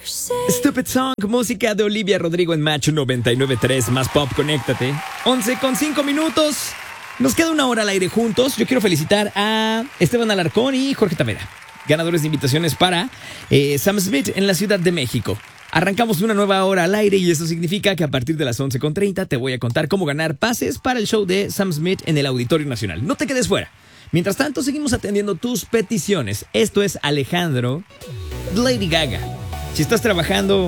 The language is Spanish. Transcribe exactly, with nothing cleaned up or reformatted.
Stupid Song, música de Olivia Rodrigo en Match noventa y nueve punto tres, más pop, conéctate. once con cinco minutos. Nos queda una hora al aire juntos. Yo quiero felicitar a Esteban Alarcón y Jorge Tavera, ganadores de invitaciones para eh, Sam Smith en la Ciudad de México. Arrancamos una nueva hora al aire y eso significa que a partir de las once con treinta te voy a contar cómo ganar pases para el show de Sam Smith en el Auditorio Nacional. No te quedes fuera. Mientras tanto, seguimos atendiendo tus peticiones. Esto es Alejandro, Lady Gaga. Si estás trabajando